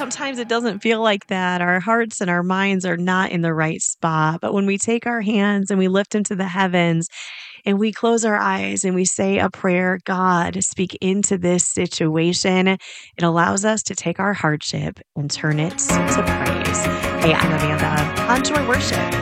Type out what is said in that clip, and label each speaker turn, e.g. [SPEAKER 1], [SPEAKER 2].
[SPEAKER 1] sometimes it doesn't feel like that. Our hearts and our minds are not in the right spot. But when we take our hands and we lift into the heavens and we close our eyes and we say a prayer, God, speak into this situation, it allows us to take our hardship and turn it to praise. Hey, I'm Amanda. On to our worship.